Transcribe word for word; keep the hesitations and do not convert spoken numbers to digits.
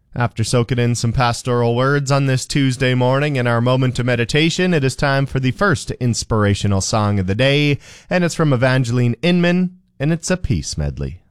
After soaking in some pastoral words on this Tuesday morning in our moment of meditation, it is time for the first inspirational song of the day, and it's from Evangeline Inman, and it's a peace medley.